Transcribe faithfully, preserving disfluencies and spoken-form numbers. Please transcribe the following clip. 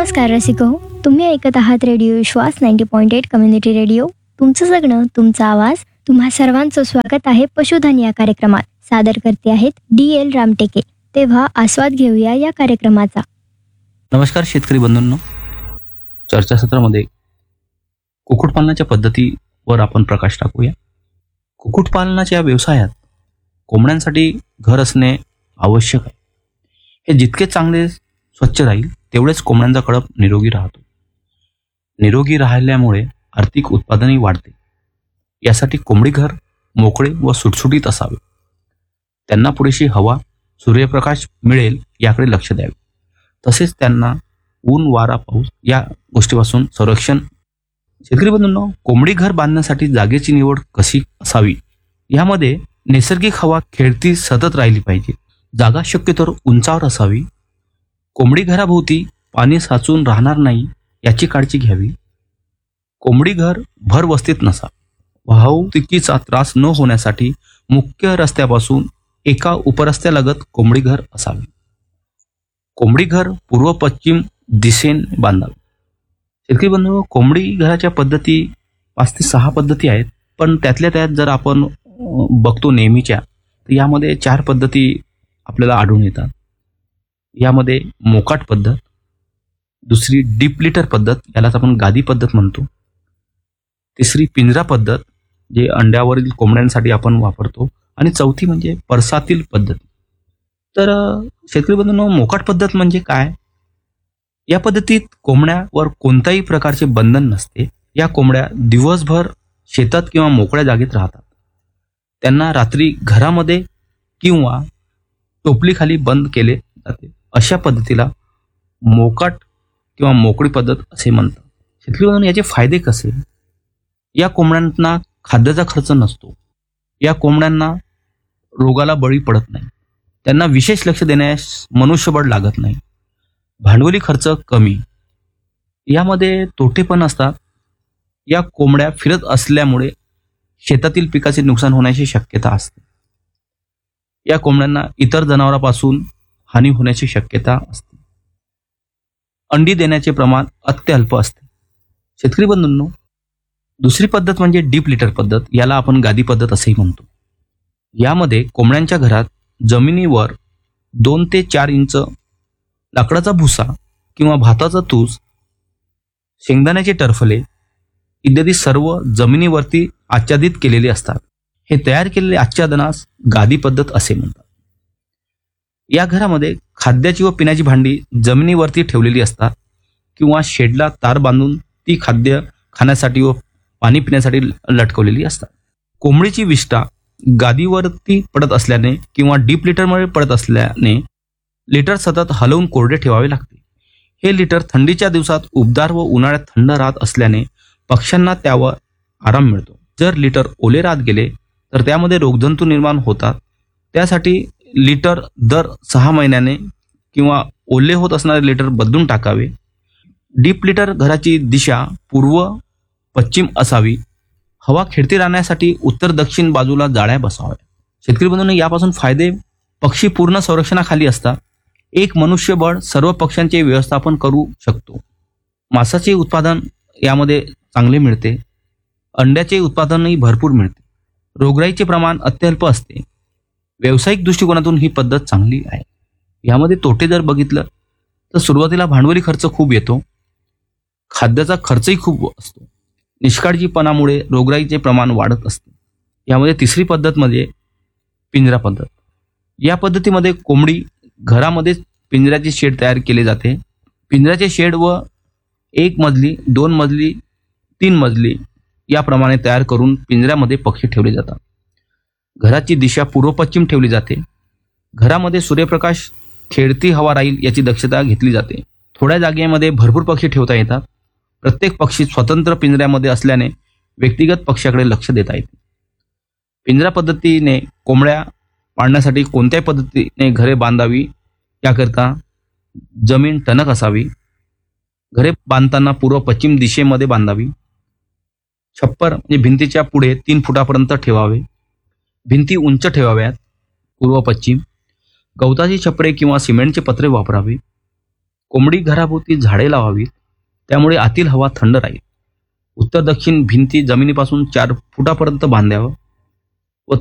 नमस्कार रसिको, तुम्ही ऐकत आहात रेडिओ विश्वास ninety point eight community radio. तुमचं जगणं, तुमचा आवाज. तुम्हा सर्वांचं स्वागत आहे पशुधन या कार्यक्रमात. सादर करते आहेत डी एल रामटेके. तेव्हा आस्वाद घेऊया या कार्यक्रमाचा. नमस्कार शेतकरी बंधूंनो, चर्चासत्रामध्ये कुक्कुटपालनाच्या पद्धतीवर आपण प्रकाश टाकूया. कुक्कुटपालनाच्या व्यवसायात कोंबड्यांसाठी घर असणे आवश्यक आहे. हे जितके चांगले स्वच्छ राहील तेवढेच कोंबड्यांचा कळप निरोगी राहतो. निरोगी राहिल्यामुळे आर्थिक उत्पादनही वाढते. यासाठी कोंबडी घर मोकळे व सुटसुटीत असावे. त्यांना पुरेशी हवा, सूर्यप्रकाश मिळेल याकडे लक्ष द्यावे. तसेच त्यांना ऊन, वारा, पाऊस या गोष्टीपासून संरक्षण. शेतकरी बंधूंनो, कोंबडी घर बांधण्यासाठी जागेची निवड कशी असावी यामध्ये नैसर्गिक हवा खेळती सतत राहिली पाहिजे. जागा शक्यतोवर उंचावर असावी. कोंबडी घराभोवती पाणी साचून राहणार नाही याची काळजी घ्यावी. कोंबडी घर भर वस्तीत नसावे. वाहतुकीचा त्रास न होण्यासाठी मुख्य रस्त्यापासून एका उपरस्त्यालगत कोंबडी घर असावे. कोंबडी घर पूर्व पश्चिम दिशेने बांधावे. शेतकरी बंधू, कोंबडी घराच्या पद्धती पाच ते सहा पद्धती आहेत, पण त्यातल्या त्यात जर आपण बघतो नेहमीच्या, तर यामध्ये चार पद्धती आपल्याला आढळून येतात. यामध्ये मोकाट पद्धत, दुसरी डीप लिटर पद्धत, यालाच आपण गादी पद्धत म्हणतो. तिसरी पिंजरा पद्धत, जे अंड्यावरील कोंबड्यांसाठी आपण वापरतो. आणि चौथी म्हणजे परसातील पद्धत. तर शेतकरी बंधूंनो, मोकाट पद्धत म्हणजे काय? या पद्धतीत कोंबड्यावर कोणत्याही प्रकारचे बंधन नसते. या कोंबड्या दिवसभर शेतात किंवा मोकळ्या जागेत राहतात. त्यांना रात्री घरामध्ये किंवा टोपलीखाली बंद केले जाते. अशा पद्धतीला मोकाट किंवा मोकळी पद्धत असे म्हणतात. शेतकरी बंधूंनो, याचे फायदे कसे? या कोंबड्यांना खाद्याचा खर्च नसतो. या कोंबड्यांना रोगाला बळी पडत नाही. त्यांना विशेष लक्ष देण्यास मनुष्यबळ लागत नाही. भांडवली खर्च कमी. यामध्ये तोटे पण असतात. या कोंबड्या फिरत असल्यामुळे शेतातील पिकाचे नुकसान होण्याची शक्यता असते. या कोंबड्यांना इतर जनावरांपासून हानी होण्याची शक्यता असते. अंडी देण्याचे प्रमाण अत्यल्प असते. शेतकरी बंधूंनो, दुसरी पद्धत म्हणजे डीप लिटर पद्धत, याला आपण गादी पद्धत असेही म्हणतो. यामध्ये कोंबड्यांच्या घरात जमिनीवर दोन ते चार इंच लाकडाचा भुसा किंवा भाताचा तूस, शेंगदाण्याचे टरफले इत्यादी सर्व जमिनीवरती आच्छादित केलेले असतात. हे तयार केलेले आच्छादनास गादी पद्धत असे म्हणतात. या घरामध्ये खाद्याची व पिण्याची भांडी जमिनीवरती ठेवलेली असतात किंवा शेडला तार बांधून ती खाद्य खाण्यासाठी व पाणी पिण्यासाठी लटकवलेली असतात. कोंबडीची विष्ठा गादीवरती पडत असल्याने किंवा डीप लिटरमुळे पडत असल्याने लिटर सतत हलवून कोरडे ठेवावे लागते. हे लिटर थंडीच्या दिवसात उबदार व उन्हाळ्यात थंड राहत असल्याने पक्ष्यांना त्यावर आराम मिळतो. जर लिटर ओले राहत गेले तर त्यामध्ये रोगजंतू निर्माण होतात. त्यासाठी लिटर दर सहा महिन्याने किंवा ओले होत असणारे लिटर बदलून टाकावे. डीप लिटर घराची दिशा पूर्व पश्चिम असावी. हवा खेळती राहण्यासाठी उत्तर दक्षिण बाजूला जाळ्या बसाव्या. शेतकरी बंधूंनो, यापासून फायदे: पक्षी पूर्ण संरक्षणाखाली असतात. एक मनुष्यबळ सर्व पक्ष्यांचे व्यवस्थापन करू शकतो. मांसाचे उत्पादन यामध्ये चांगले मिळते. अंड्याचे उत्पादनही भरपूर मिळते. रोगराईचे प्रमाण अत्यल्प असते. व्यावसायिक दृष्टिकोनातून ही पद्धत चांगली आहे. यामध्ये तोटे जर बघितलं तर सुरुवातीला भांडवली खर्च खूप येतो. खाद्याचा खर्चही खूप असतो. निष्काळजीपणामुळे रोगराईचे प्रमाण वाढत असते. यामध्ये तिसरी पद्धत म्हणजे पिंजरा पद्धत. या पद्धतीमध्ये कोंबडी घरामध्येच पिंजऱ्याचे शेड तयार केले जाते. पिंजऱ्याचे शेड व एक मजली, दोन मजली, तीन मजली याप्रमाणे तयार करून पिंजऱ्यामध्ये पक्षी ठेवले जातात. घराची दिशा पूर्व पश्चिम ठेवली जाते. घरामध्ये सूर्यप्रकाश खेळती हवा राहील याची दक्षता घेतली जाते. थोड्या जागेमध्ये भरपूर पक्षी ठेवता येतात. प्रत्येक पक्षी स्वतंत्र पिंजऱ्यामध्ये असल्याने व्यक्तिगत पक्ष्याकडे लक्ष देता येते. पिंजरा पद्धतीने कोंबड्या पाळण्यासाठी कोणत्याही पद्धतीने घरे बांधावी याकरता जमीन टणक असावी. घरे बांधताना पूर्व पश्चिम दिशेमध्ये बांधावी. छप्पर म्हणजे भिंतीच्या पुढे तीन फुटापर्यंत ठेवावे. भिंती उंच ठेवाव्यात पूर्व पश्चिम. गवताची छपरे किंवा सिमेंटचे पत्रे वापरावे. कोंबडी घराभोवती झाडे लावावीत, त्यामुळे आतील हवा थंड राहील. उत्तर दक्षिण भिंती जमिनीपासून चार फुटापर्यंत बांधाव्या.